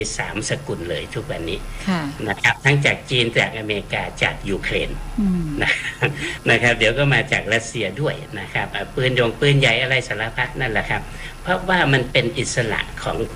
3 สกุลเลยทุกวันนี้ค่ะนะครับทั้งจากจีนจากอเมริกาจากยูเครนนะครับเดี๋ยวก็มาจากรัสเซียด้วยนะครับปืนใหญ่อะไรสารพัดนั่นแหละครับเพราะว่ามันเป็นอิสระของ